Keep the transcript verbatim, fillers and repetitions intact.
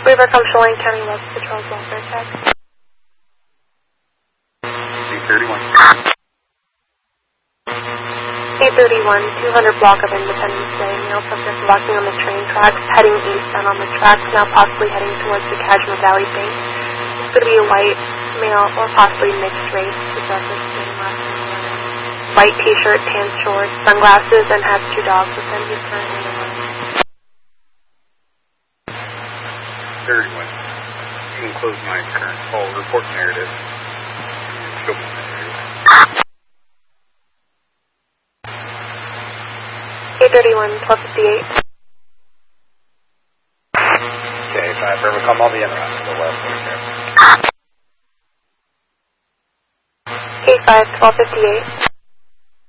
Weaver, come Shoreline County West Patrol's welfare check. eight thirty-one. eight thirty-one, two hundred block of Independence Day. Male subject walking on the train tracks, heading eastbound on the tracks, now possibly heading towards the Kajima Valley Bank. It's going to be a white male or possibly mixed race. Possesses same last name. White t-shirt, tan shorts, sunglasses, and has two dogs with him. He's currently alone. thirty-one. You can close my current call. Report narrative. Show me the narrative. eight thirty-one, twelve fifty-eight. Okay, if I ever come, I'll be in around the west. K five, twelve fifty-eight.